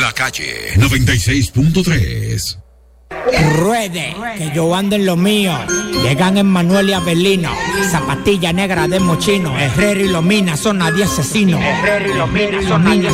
La Calle 96.3. Ruede, que yo ando en lo mío. Llegan Emmanuel y Abelino. Zapatilla negra de mochino. Herrero y Lomina son nadie asesinos. Herrero y Lomina son nadie